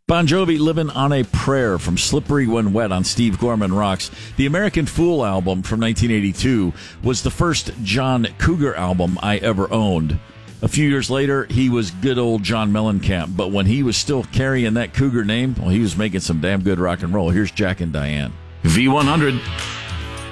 Bon Jovi, Living on a Prayer from Slippery When Wet on Steve Gorman Rocks. The American Fool album from 1982 was the first John Cougar album I ever owned. A few years later, he was good old John Mellencamp, but when he was still carrying that Cougar name, well, he was making some damn good rock and roll. Here's Jack and Diane. V100.